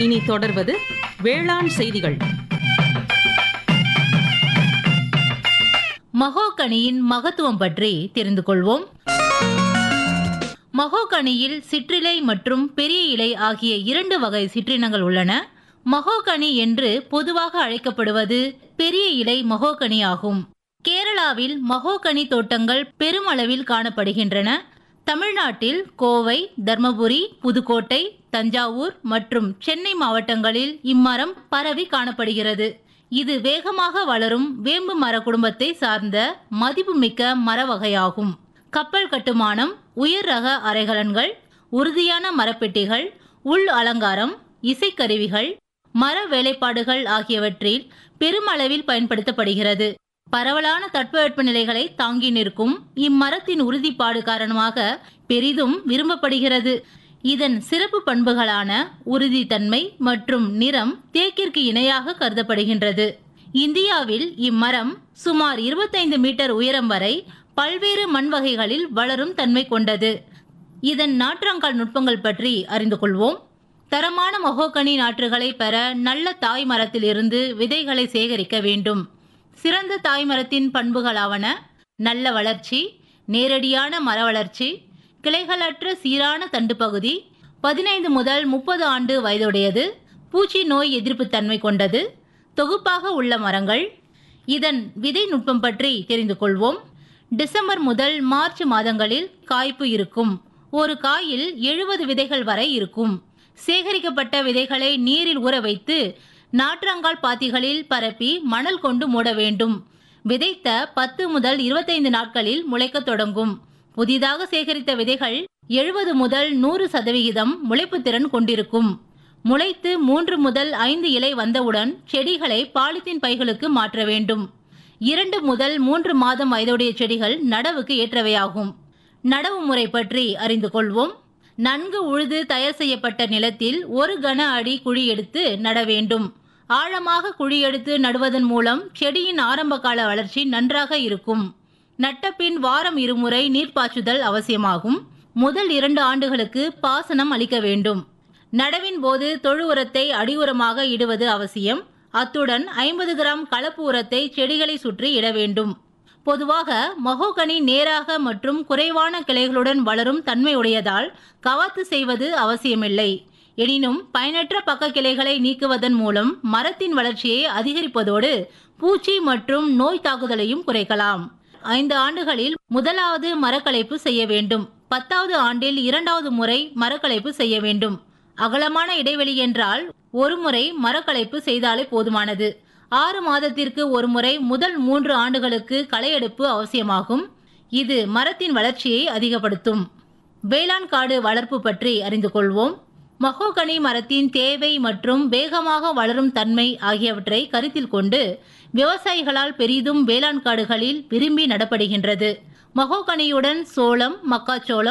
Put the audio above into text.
இனி தொடர்வது வேளாண் செய்திகள். மகோகனியின் மகத்துவம் பற்றி தெரிந்து கொள்வோம். மகோகனியில் சிற்றிலை மற்றும் பெரிய இலை ஆகிய 2 வகை சிற்றினங்கள் உள்ளன. மகோகனி என்று பொதுவாக அழைக்கப்படுவது பெரிய இலை மகோகனி ஆகும். கேரளாவில் மகோகனி தோட்டங்கள் பெருமளவில் காணப்படுகின்றன. தமிழ்நாட்டில் கோவை, தர்மபுரி, புதுக்கோட்டை, தஞ்சாவூர் மற்றும் சென்னை மாவட்டங்களில் இம்மரம் பரவி காணப்படுகிறது. இது வேகமாக வளரும் வேம்பு மர குடும்பத்தை சார்ந்த மதிப்புமிக்க மர வகையாகும். கப்பல் கட்டுமானம், உயர் ரக அறைகலன்கள், உறுதியான மரப்பெட்டிகள், உள் அலங்காரம், இசைக்கருவிகள், மர வேலைப்பாடுகள் ஆகியவற்றில் பெருமளவில் பயன்படுத்தப்படுகிறது. பரவலான தட்பவெட்ப நிலைகளை தாங்கி நிற்கும் இம்மரத்தின் உறுதிப்பாடு காரணமாக பெரிதும் விரும்பப்படுகிறது. இதன் சிறப்பு பண்புகளான உறுதித்தன்மை மற்றும் நிறம் தேக்கிற்கு இணையாக கருதப்படுகின்றது. இந்தியாவில் இம்மரம் சுமார் 25 மீட்டர் உயரம் வரை பல்வேறு மண் வகைகளில் வளரும் தன்மை கொண்டது. இதன் நாற்றங்கால் நுட்பங்கள் பற்றி அறிந்து கொள்வோம். தரமான மகோகனி நாற்றுகளை பெற நல்ல தாய் மரத்தில் இருந்து விதைகளை சேகரிக்க வேண்டும். சிறந்த தாய்மரத்தின் பண்புகளாவன நல்ல வளர்ச்சி, நேரடியான மர வளர்ச்சி, கிளைகளற்ற சீரான தண்டு பகுதி, 15 முதல் 30 ஆண்டு வயதுடையது, பூச்சி நோய் எதிர்ப்பு தன்மை கொண்டது, தொகுப்பாக உள்ள மரங்கள். இதன் விதை நுட்பம் பற்றி தெரிந்து கொள்வோம். டிசம்பர் முதல் மார்ச் மாதங்களில் காய்ப்பு இருக்கும். ஒரு காயில் 70 விதைகள் வரை இருக்கும். சேகரிக்கப்பட்ட விதைகளை நீரில் ஊற வைத்து நாற்றங்கால் பாத்திகளில் பரப்பி மணல் கொண்டு மூட வேண்டும். விதைத்த 10 முதல் 25 நாட்களில் முளைக்க தொடங்கும். புதிதாக சேகரித்த விதைகள் 70 முதல் 100% முளைப்பு திறன் கொண்டிருக்கும். முளைத்து 3 முதல் 5 இலை வந்தவுடன் செடிகளை பாலித்தீன் பைகளுக்கு மாற்ற வேண்டும். 2 முதல் 3 மாதம் வயதுடைய செடிகள் நடவுக்கு ஏற்றவையாகும். நடவு முறை பற்றி அறிந்து கொள்வோம். நன்கு உழுது தயார் செய்யப்பட்ட நிலத்தில் 1 கன அடி குழி எடுத்து நட வேண்டும். ஆழமாக குழி எடுத்து நடுவதன் மூலம் செடியின் ஆரம்ப கால வளர்ச்சி நன்றாக இருக்கும். நட்டபின் வாரம் 2 முறை நீர் பாய்ச்சுதல் அவசியமாகும். முதல் 2 ஆண்டுகளுக்கு பாசனம் அளிக்க வேண்டும். நடவின் போது தொழு உரத்தை அடி உரமாக இடுவது அவசியம். அத்துடன் 50 கிராம் கலப்பு உரத்தை செடிகளை சுற்றி இட வேண்டும். பொதுவாக மகோகனி நேராக மற்றும் குறைவான கிளைகளுடன் வளரும் தன்மை உடையதால் கவாத்து செய்வது அவசியமில்லை. எனினும் பயனற்ற பக்க கிளைகளை நீக்குவதன் மூலம் மரத்தின் வளர்ச்சியை அதிகரிப்பதோடு பூச்சி மற்றும் நோய் தாக்குதலையும் குறைக்கலாம். 5 ஆண்டுகளில் முதலாவது மரக்கலைப்பு செய்ய வேண்டும். 10வது ஆண்டில் 2வது முறை மரக்கலைப்பு செய்ய வேண்டும். அகலமான இடைவெளி என்றால் 1 முறை மரக்கலைப்பு செய்தாலே போதுமானது. 6 மாதத்திற்கு 1 முறை முதல் 3 ஆண்டுகளுக்கு களையெடுப்பு அவசியமாகும். இது மரத்தின் வளர்ச்சியை அதிகப்படுத்தும். வேளாண் காடு வளர்ப்பு பற்றி அறிந்து கொள்வோம். மகோகனி மரத்தின் தேவை மற்றும் வேகமாக வளரும் தன்மை ஆகியவற்றை கருத்தில் கொண்டு விவசாயிகளால் பெரிதும் வேளாண் காடுகளில் விரும்பி நடப்படுகின்றது. மகோகனியுடன் சோளம், மக்காச்சோளம்,